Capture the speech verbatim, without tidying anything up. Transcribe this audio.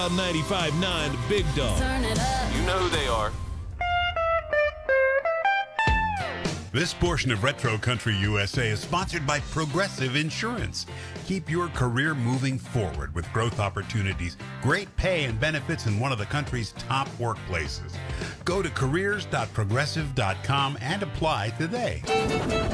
ninety-five point nine, The Big Dog. Turn it up. You know who they are. This portion of Retro Country U S A is sponsored by Progressive Insurance. Keep your career moving forward with growth opportunities, great pay and benefits in one of the country's top workplaces. Go to careers dot progressive dot com and apply today.